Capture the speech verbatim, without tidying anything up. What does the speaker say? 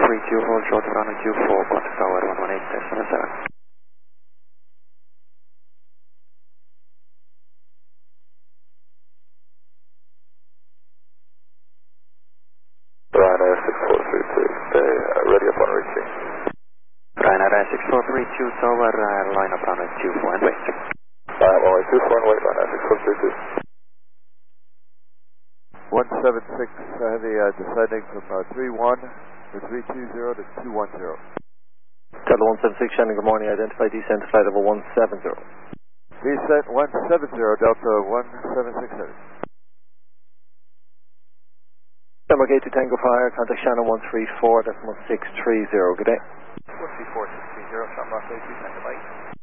three two, hold short of runway two four, contact tower one one eight seven seven. Ryanair six four three two, stay uh, ready upon reaching. Ryanair six four three two, tower, uh, line up runway two four and wait. Line up runway two four and wait, Ryanair six four three two. one seven six, uh, heavy uh, descending from uh, three one to three two zero to two one zero. Delta one seven six, Shannon, good morning. Identify descent to flight level one seven zero. Descent one seven zero, Delta one seven six heavy. Denmark eight two Tango Fire, contact Shannon one three four, decimal six three zero. Good day. one three four six three zero, Shamrock eight two Tango Mike.